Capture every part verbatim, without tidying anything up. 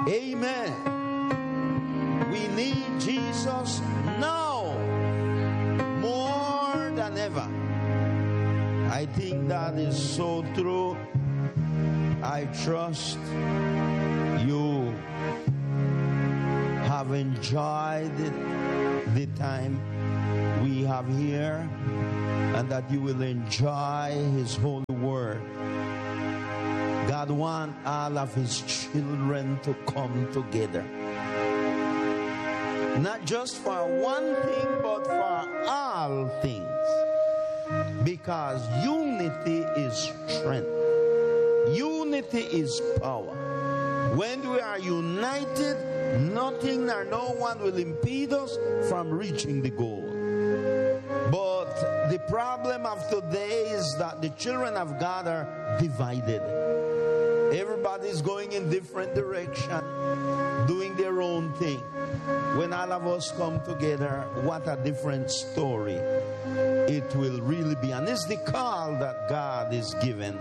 Amen. We need Jesus now more than ever. I think that is so true. I trust you have enjoyed the time we have here, and that you will enjoy His holy word. God wants all of His children to come together. Not just for one thing, but for all things. Because unity is strength. Unity is power. When we are united, nothing or no one will impede us from reaching the goal. But the problem of today is that the children of God are divided. Everybody's going in different direction, doing their own thing. When all of us come together, what a different story it will really be. And it's the call that God is given.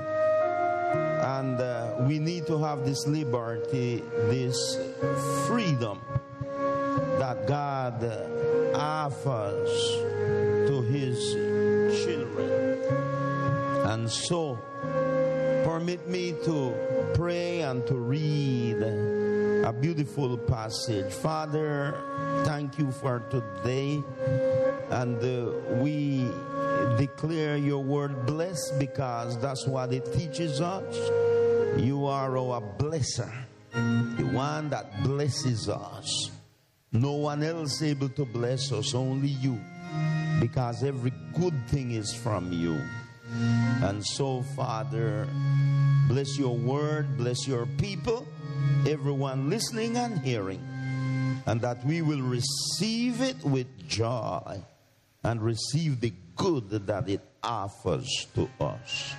And uh, we need to have this liberty, this freedom that God uh, offers to His children. And so, permit me to pray and to read a beautiful passage. Father, thank you for today. And uh, we declare your word blessed, because that's what it teaches us. You are our blesser, the one that blesses us. No one else able to bless us, only you, because every good thing is from you. And so, Father, bless your word, bless your people, everyone listening and hearing, and that we will receive it with joy and receive the good that it offers to us.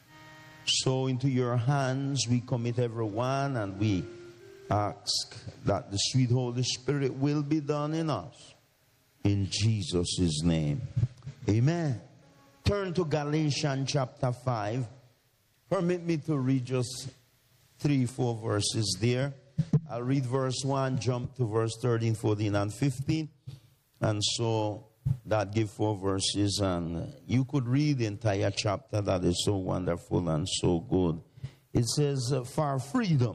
So into your hands we commit everyone, and we ask that the sweet Holy Spirit will be done in us. In Jesus' name, amen. Turn to Galatians chapter five. Permit me to read just three, four verses there. I'll read verse one, jump to verse thirteen, fourteen, and fifteen. And so that give four verses, and you could read the entire chapter. That is so wonderful and so good. It says, for freedom,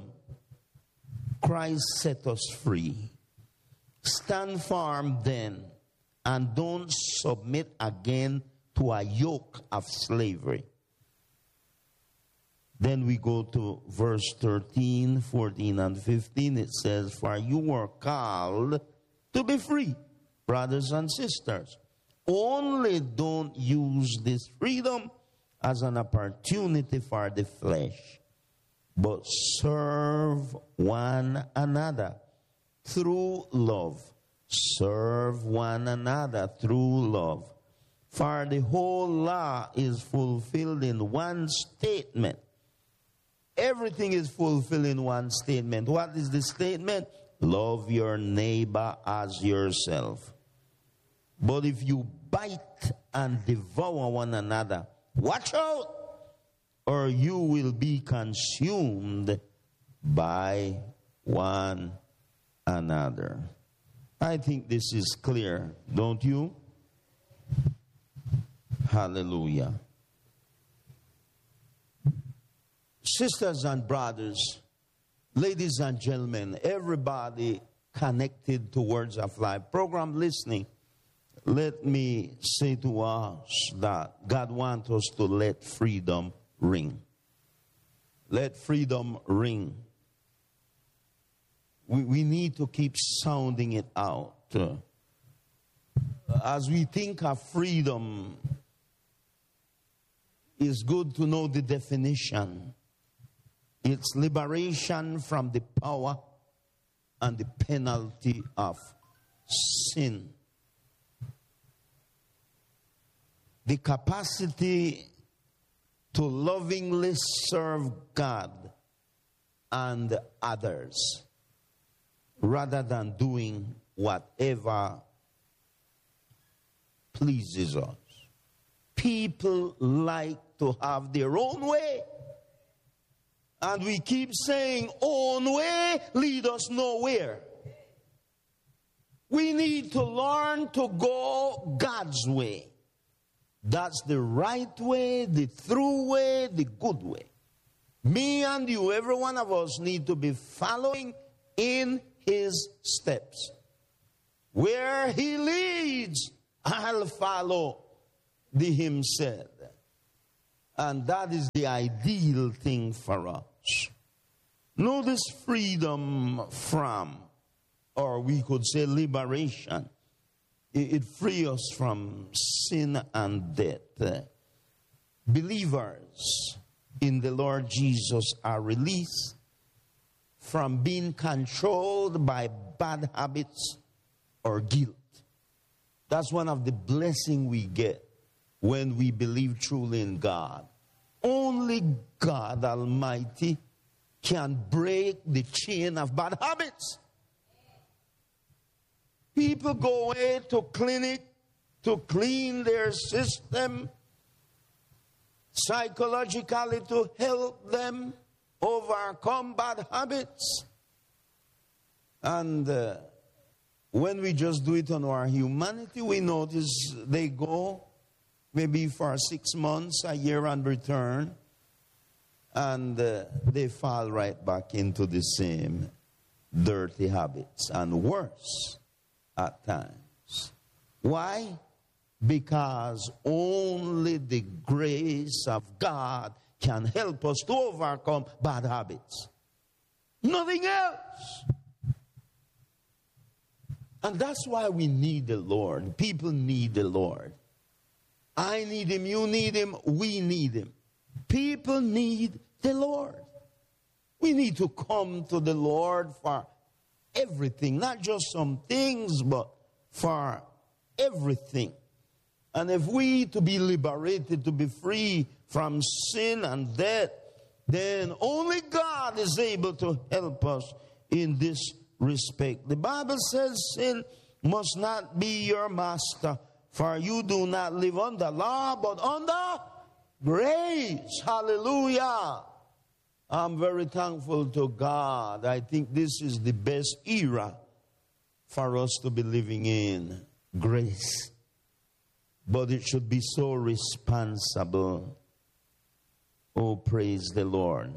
Christ set us free. Stand firm then, and don't submit again to a yoke of slavery. Then we go to verse thirteen, fourteen, and fifteen. It says, for you were called to be free, brothers and sisters. Only don't use this freedom as an opportunity for the flesh, but serve one another through love. Serve one another through love. For the whole law is fulfilled in one statement. Everything is fulfilled in one statement. What is the statement? Love your neighbor as yourself. But if you bite and devour one another, watch out, or you will be consumed by one another. I think this is clear, don't you? Hallelujah. Sisters and brothers, ladies and gentlemen, everybody connected to Words of Life program listening, let me say to us that God wants us to let freedom ring. Let freedom ring. We, we need to keep sounding it out. As we think of freedom, it's good to know the definition. It's liberation from the power and the penalty of sin. The capacity to lovingly serve God and others rather than doing whatever pleases us. People like to have their own way. And we keep saying, own way lead us nowhere. We need to learn to go God's way. That's the right way, the true way, the good way. Me and you, every one of us, need to be following in his steps. Where he leads, I'll follow, the hymn said. And that is the ideal thing for us. Notice freedom from, or we could say liberation. It, it frees us from sin and death. Believers in the Lord Jesus are released from being controlled by bad habits or guilt. That's one of the blessings we get when we believe truly in God. Only God Almighty can break the chain of bad habits. People go away to clinic to clean their system psychologically to help them overcome bad habits. And uh, when we just do it on our humanity, we notice they go maybe for six months, a year, and return, and uh, they fall right back into the same dirty habits, and worse at times. Why? Because only the grace of God can help us to overcome bad habits. Nothing else. And that's why we need the Lord. People need the Lord. I need him, you need him, we need him. People need the Lord. We need to come to the Lord for everything, not just some things, but for everything. And if we to be liberated, to be free from sin and death, then only God is able to help us in this respect. The Bible says sin must not be your master, for you do not live under law, but under grace. Hallelujah. I'm very thankful to God. I think this is the best era for us to be living in. Grace. But it should be so responsible. Oh, praise the Lord.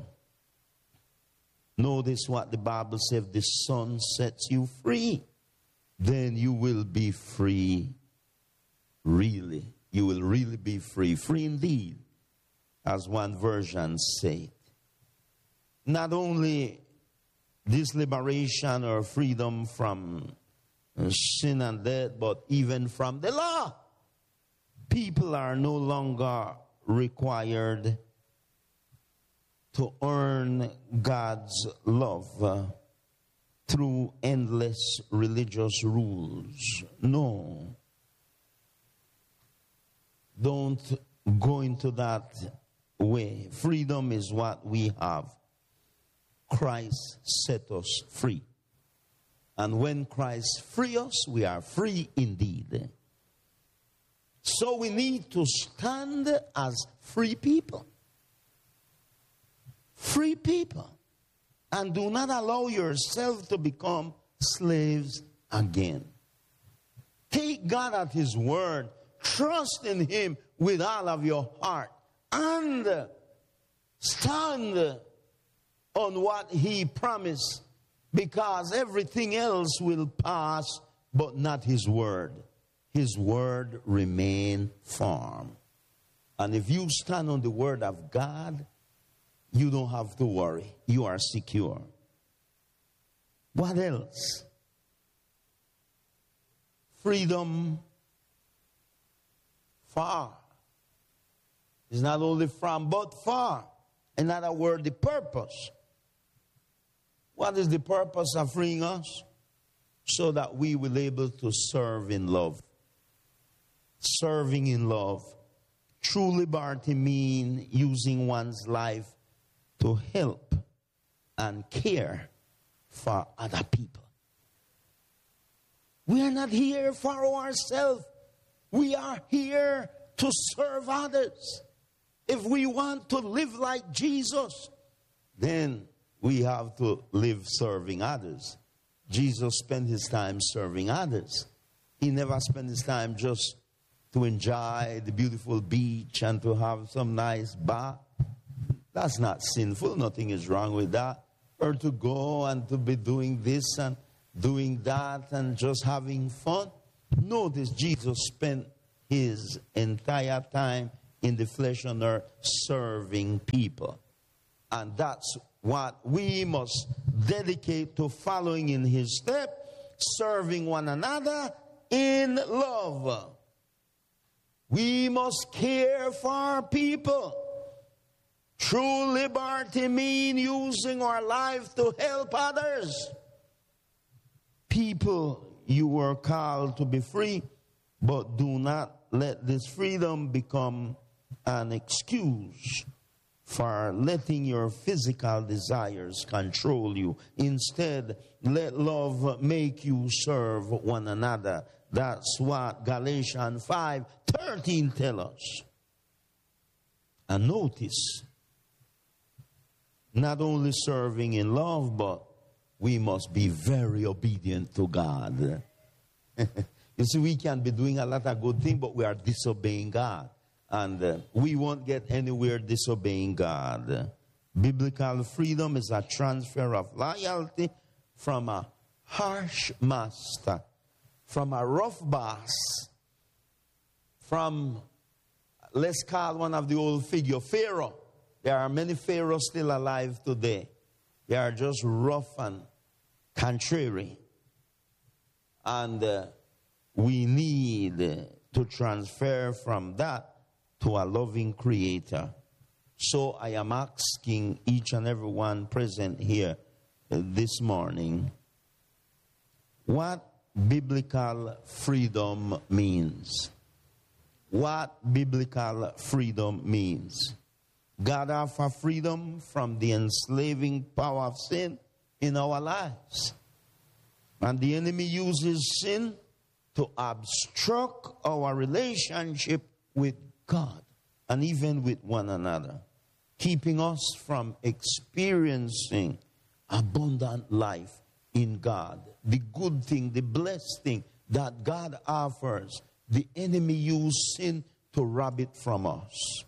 Notice what the Bible says. If the Son sets you free, then you will be free. Really. You will really be free. Free indeed, as one version said. Not only this liberation or freedom from sin and death, but even from the law. People are no longer required to earn God's love uh, through endless religious rules. No. Don't go into that way. Freedom is what we have. Christ set us free. And when Christ frees us, we are free indeed. So we need to stand as free people. Free people. And do not allow yourself to become slaves again. Take God at his word. Trust in him with all of your heart. And stand on what he promised. Because everything else will pass, but not his word. His word remain firm. And if you stand on the word of God, you don't have to worry. You are secure. What else? Freedom far. It's not only from, but far. In other words, the purpose. What is the purpose of freeing us? So that we will be able to serve in love. Serving in love. True liberty means using one's life to help and care for other people. We are not here for ourselves. We are here to serve others. If we want to live like Jesus, then we have to live serving others. Jesus spent his time serving others. He never spent his time just to enjoy the beautiful beach and to have some nice bath. That's not sinful. Nothing is wrong with that. Or to go and to be doing this and doing that and just having fun. Notice Jesus spent his entire time in the flesh on earth serving people. And that's what we must dedicate to following in his step, serving one another in love. We must care for people. True liberty means using our life to help others. People, you were called to be free, but do not let this freedom become an excuse for letting your physical desires control you. Instead, let love make you serve one another. That's what Galatians five thirteen tells us. And notice, not only serving in love, but we must be very obedient to God. You see, we can be doing a lot of good things, but we are disobeying God. And uh, we won't get anywhere disobeying God. Biblical freedom is a transfer of loyalty from a harsh master, from a rough boss, from, let's call one of the old figure, Pharaoh. There are many pharaohs still alive today. They are just rough and contrary. And uh, we need to transfer from that to a loving creator. So I am asking each and every one present here uh, this morning, what biblical freedom means. What biblical freedom means. God offers freedom from the enslaving power of sin in our lives. And the enemy uses sin to obstruct our relationship with God and even with one another, keeping us from experiencing abundant life in God. The good thing, the blessed thing that God offers, the enemy uses sin to rob it from us.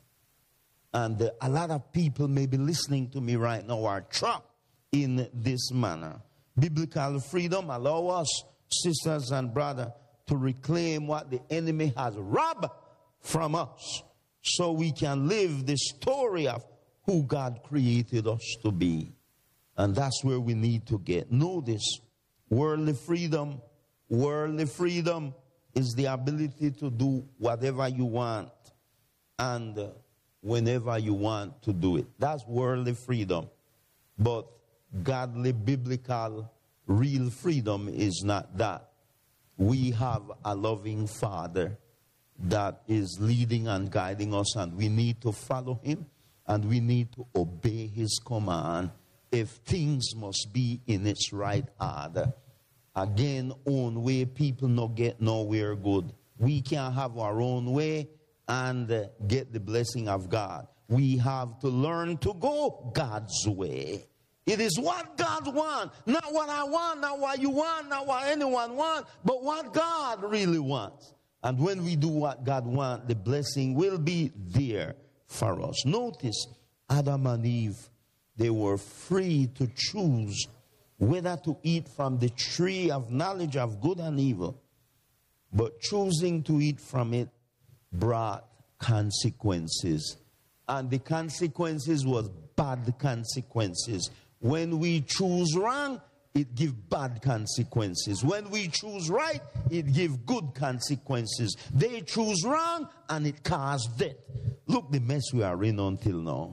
And uh, a lot of people may be listening to me right now are trapped in this manner. Biblical freedom allows us, sisters and brothers, to reclaim what the enemy has robbed from us, so we can live the story of who God created us to be. And that's where we need to get. Notice, worldly freedom, worldly freedom is the ability to do whatever you want and uh, whenever you want to do it. That's worldly freedom. But godly, biblical, real freedom is not that. We have a loving Father that is leading and guiding us, and we need to follow him, and we need to obey his command if things must be in its right order. Again, own way, people not get nowhere good. We can't have our own way and uh, get the blessing of God. We have to learn to go God's way. It is what God wants, not what I want, not what you want, not what anyone wants, but what God really wants. And when we do what God wants, the blessing will be there for us. Notice, Adam and Eve, they were free to choose whether to eat from the tree of knowledge of good and evil. But choosing to eat from it brought consequences. And the consequences was bad consequences. When we choose wrong, it gives bad consequences. When we choose right, it gives good consequences. They choose wrong and it caused death. Look the mess we are in until now.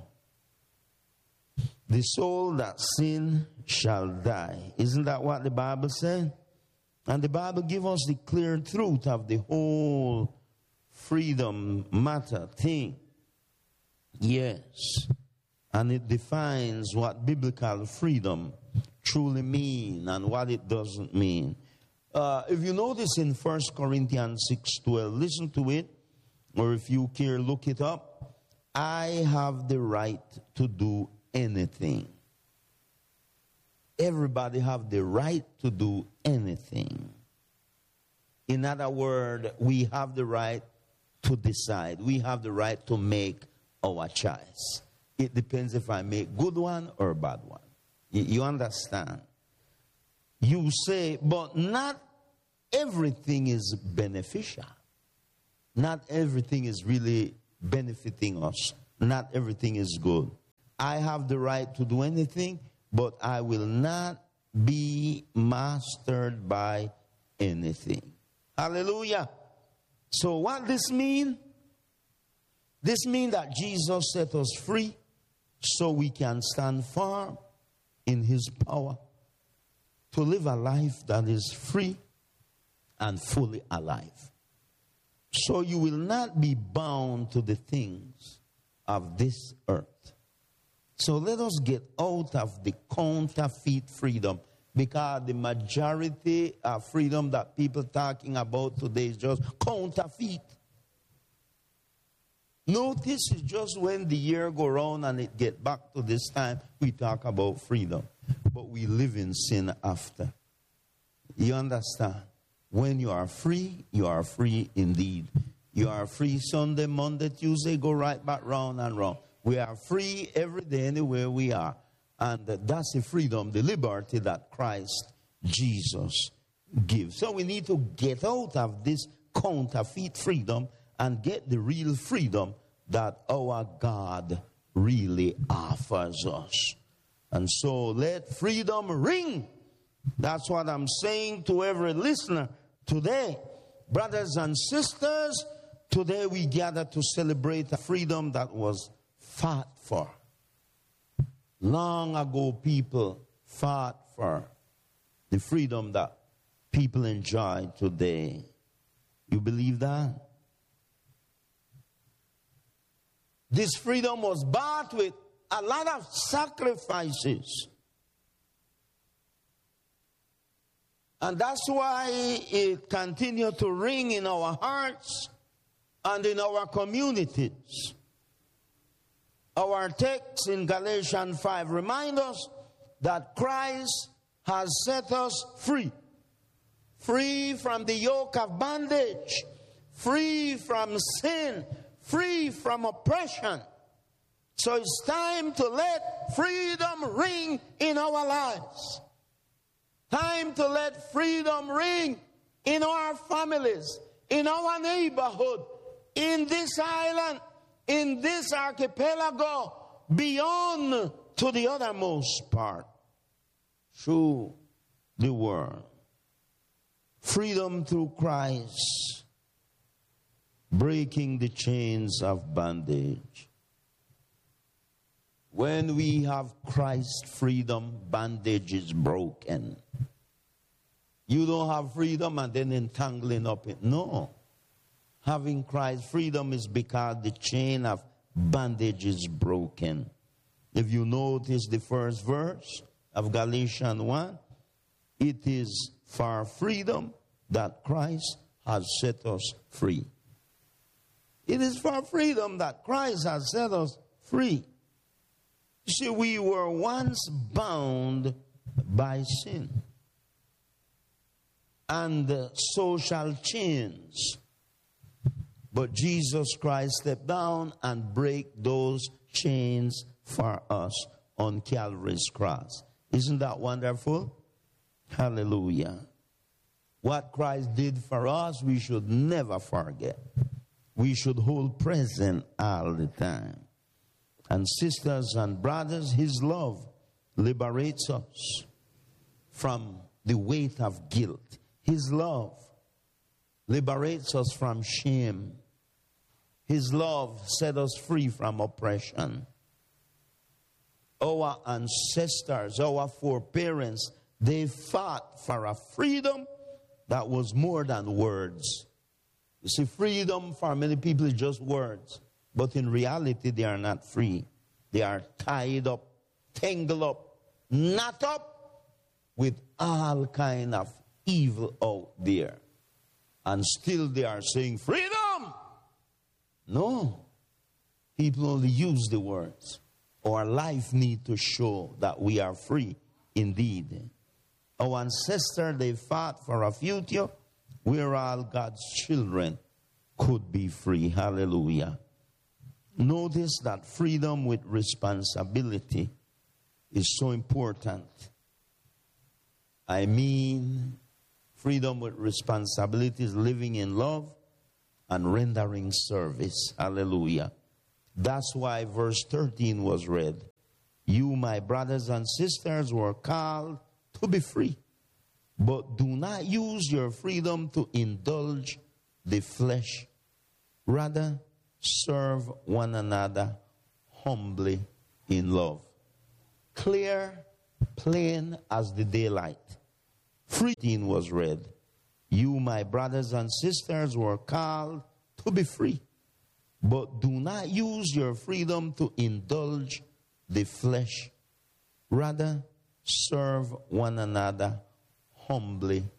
The soul that sin shall die. Isn't that what the Bible said? And the Bible gives us the clear truth of the whole freedom matter thing. Yes. And it defines what biblical freedom truly means and what it doesn't mean. Uh, if you notice in First Corinthians six twelve, listen to it, or if you care, look it up. I have the right to do anything. everybody have the right to do anything. In other words, we have the right to decide. We have the right to make our choice. It depends if I make good one or bad one. You, you understand? You say, but not everything is beneficial. Not everything is really benefiting us. Not everything is good. I have the right to do anything, but I will not be mastered by anything. Hallelujah. So what this mean? This means that Jesus set us free so we can stand firm in his power to live a life that is free and fully alive. So you will not be bound to the things of this earth. So let us get out of the counterfeit freedom, because the majority of freedom that people talking about today is just counterfeit. Notice it's just when the year go round and it get back to this time, we talk about freedom. But we live in sin after. You understand? When you are free, you are free indeed. You are free Sunday, Monday, Tuesday, go right back round and round. We are free every day anywhere we are. And that's the freedom, the liberty that Christ Jesus gives. So we need to get out of this counterfeit freedom and get the real freedom that our God really offers us. And so let freedom ring. That's what I'm saying to every listener today. Brothers and sisters, today we gather to celebrate a freedom that was fought for. Long ago, people fought for the freedom that people enjoy today. You believe that? This freedom was bought with a lot of sacrifices. And that's why it continues to ring in our hearts and in our communities. Our text in Galatians five reminds us that Christ has set us free. Free from the yoke of bondage. Free from sin. Free from oppression. So it's time to let freedom ring in our lives. Time to let freedom ring in our families, in our neighborhood, in this island, in this archipelago, beyond to the othermost part, through the world. Freedom through Christ, breaking the chains of bondage. When we have Christ's freedom, bondage is broken. You don't have freedom and then entangling up it. No. Having Christ's freedom is because the chain of bondage is broken. If you notice the first verse of Galatians one, it is for freedom that Christ has set us free. It is for freedom that Christ has set us free. You see, we were once bound by sin and social chains. But Jesus Christ stepped down and break those chains for us on Calvary's cross. Isn't that wonderful? Hallelujah. What Christ did for us, we should never forget. We should hold present all the time. And sisters and brothers, his love liberates us from the weight of guilt. His love liberates us from shame. His love set us free from oppression. Our ancestors, our foreparents, they fought for a freedom that was more than words. You see, freedom for many people is just words. But in reality, they are not free. They are tied up, tangled up, knot up with all kind of evil out there. And still they are saying, freedom! No. People only use the words. Our life needs to show that we are free indeed. Our ancestors, they fought for a future where all God's children could be free. Hallelujah. Notice that freedom with responsibility is so important. I mean, freedom with responsibility is living in love and rendering service. Hallelujah. That's why verse thirteen was read. You, my brothers and sisters, were called to be free. But do not use your freedom to indulge the flesh. Rather, serve one another humbly in love. Clear, plain as the daylight. Freedom was read. You, my brothers and sisters, were called to be free. But do not use your freedom to indulge the flesh. Rather, serve one another humbly